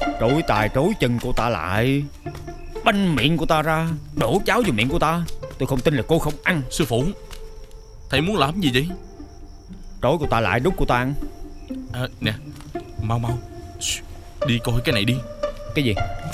Trói tay trói chân cô ta lại, banh miệng cô ta ra, đổ cháo vào miệng cô ta. Tôi không tin là cô không ăn. Sư phụ, thầy muốn làm gì vậy? Trói cô ta lại đút cô ta ăn. Nè, mau mau đi coi cái này đi. Cái gì?